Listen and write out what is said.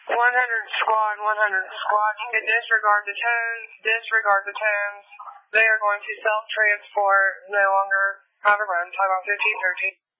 100 squad, 100 squad. You can disregard the tones, disregard the tones. They are going to self-transport, no longer have a run. Time on 1513.